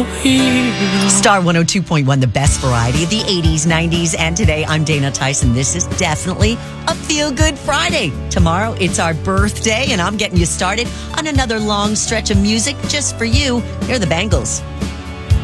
superhero. Star 102.1, the best variety of the 80s, 90s, and today. I'm Dana Tyson. This is definitely a feel-good Friday. Tomorrow, it's our birthday, and I'm getting you started on another long stretch of music just for you. Here are the Bangles.